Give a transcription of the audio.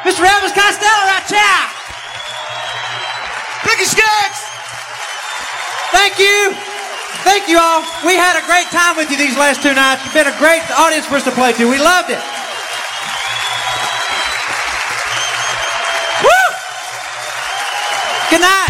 Mr. Elvis Costello right there. Ricky Skaggs. Thank you. Thank you all. We had a great time with you these last 2 nights. You've been a great audience for us to play to. We loved it. Woo! Good night.